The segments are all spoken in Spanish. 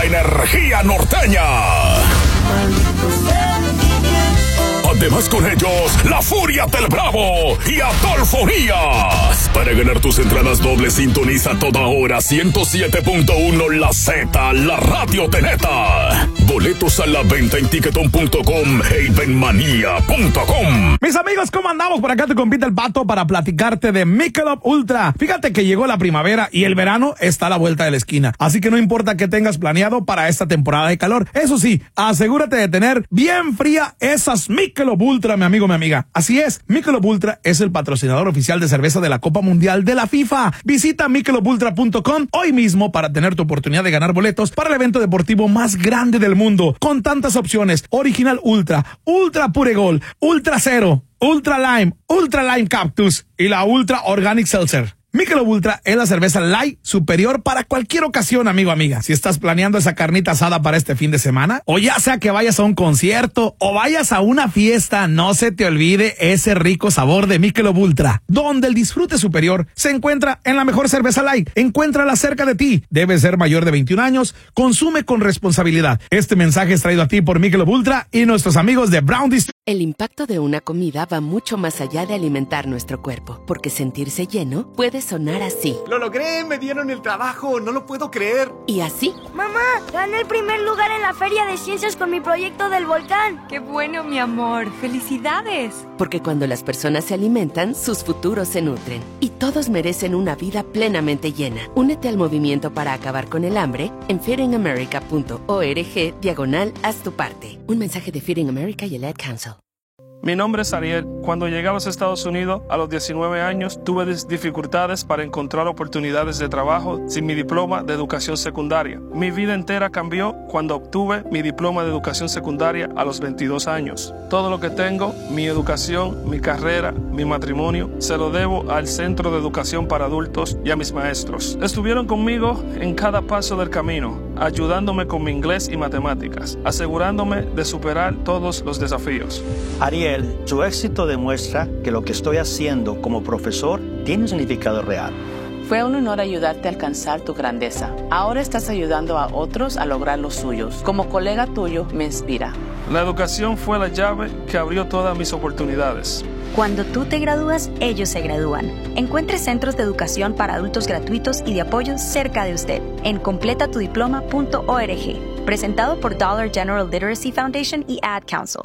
energía norteña. Además con ellos, La Furia del Bravo y Adolfo Díaz. Para ganar tus entradas dobles, sintoniza toda hora 107.1 La Z, la radio de neta. Boletos a la venta en ticketon.com e evenmanía.com. Mis amigos, ¿cómo andamos? Por acá te compite el Pato para platicarte de Michelob Ultra. Fíjate que llegó la primavera y el verano está a la vuelta de la esquina. Así que no importa qué tengas planeado para esta temporada de calor. Eso sí, asegúrate de tener bien fría esas Michelob Ultra, mi amigo, mi amiga. Así es, Michelob Ultra es el patrocinador oficial de cerveza de la Copa Mundial de la FIFA. Visita michelobultra.com hoy mismo para tener tu oportunidad de ganar boletos para el evento deportivo más grande del mundo, con tantas opciones: Original Ultra, Ultra Pure Gold, Ultra Cero, Ultra Lime Cactus y la Ultra Organic Seltzer. Michelob Ultra es la cerveza light superior para cualquier ocasión, amigo, amiga. Si estás planeando esa carnita asada para este fin de semana, o ya sea que vayas a un concierto o vayas a una fiesta, no se te olvide ese rico sabor de Michelob Ultra, donde el disfrute superior se encuentra en la mejor cerveza light. Encuéntrala cerca de ti. Debes ser mayor de 21 años. Consume con responsabilidad. Este mensaje es traído a ti por Michelob Ultra y nuestros amigos de Brown Distillery. El impacto de una comida va mucho más allá de alimentar nuestro cuerpo, porque sentirse lleno puede sonar así. ¡Lo logré! ¡Me dieron el trabajo! ¡No lo puedo creer! Y así. ¡Mamá! ¡Gané el primer lugar en la Feria de Ciencias con mi proyecto del volcán! ¡Qué bueno, mi amor! ¡Felicidades! Porque cuando las personas se alimentan, sus futuros se nutren. Y todos merecen una vida plenamente llena. Únete al movimiento para acabar con el hambre en feedingamerica.org/haz tu parte. Un mensaje de Feeding America y el Ad Council. Mi nombre es Ariel. Cuando llegué a los Estados Unidos a los 19 años, tuve dificultades para encontrar oportunidades de trabajo sin mi diploma de educación secundaria. Mi vida entera cambió cuando obtuve mi diploma de educación secundaria a los 22 años. Todo lo que tengo, mi educación, mi carrera, mi matrimonio, se lo debo al Centro de Educación para Adultos y a mis maestros. Estuvieron conmigo en cada paso del camino, ayudándome con mi inglés y matemáticas, asegurándome de superar todos los desafíos. Ariel, su éxito demuestra que lo que estoy haciendo como profesor tiene un significado real. Fue un honor ayudarte a alcanzar tu grandeza. Ahora estás ayudando a otros a lograr los suyos. Como colega tuyo, me inspira. La educación fue la llave que abrió todas mis oportunidades. Cuando tú te gradúas, ellos se gradúan. Encuentre centros de educación para adultos gratuitos y de apoyo cerca de usted en completatudiploma.org. Presentado por Dollar General Literacy Foundation y Ad Council.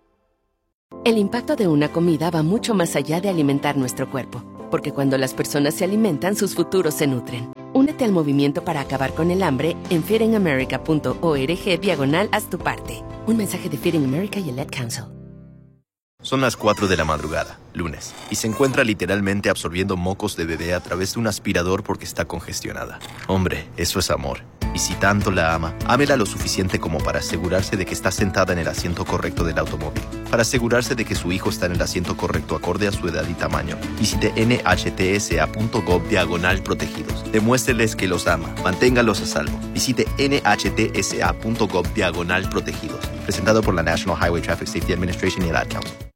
El impacto de una comida va mucho más allá de alimentar nuestro cuerpo, porque cuando las personas se alimentan, sus futuros se nutren. Únete al movimiento para acabar con el hambre en feedingamerica.org/haz tu parte. Un mensaje de Feeding America y el Ad Council. Son las 4 de la madrugada, lunes, y se encuentra literalmente absorbiendo mocos de bebé a través de un aspirador porque está congestionada. Hombre, eso es amor. Y si tanto la ama, ámela lo suficiente como para asegurarse de que está sentada en el asiento correcto del automóvil, para asegurarse de que su hijo está en el asiento correcto acorde a su edad y tamaño. Visite nhtsa.gov/protegidos. Demuéstreles que los ama. Manténgalos a salvo. Visite nhtsa.gov/protegidos. Presentado por la National Highway Traffic Safety Administration y el Ad Council.